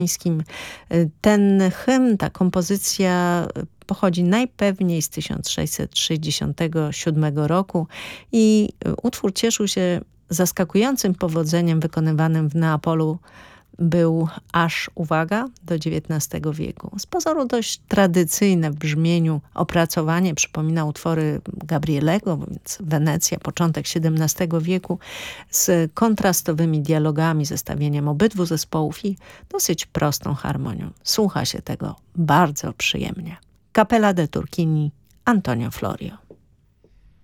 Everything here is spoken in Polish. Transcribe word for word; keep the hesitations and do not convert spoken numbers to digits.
Ten hymn, ta kompozycja pochodzi najpewniej z tysiąc sześćset sześćdziesiątego siódmego roku i utwór cieszył się zaskakującym powodzeniem wykonywanym w Neapolu. Był aż, uwaga, do dziewiętnastego wieku. Z pozoru dość tradycyjne w brzmieniu opracowanie przypomina utwory Gabrielego, więc Wenecja, początek siedemnastego wieku, z kontrastowymi dialogami, zestawieniem obydwu zespołów i dosyć prostą harmonią. Słucha się tego bardzo przyjemnie. Cappella de Turchini, Antonio Florio.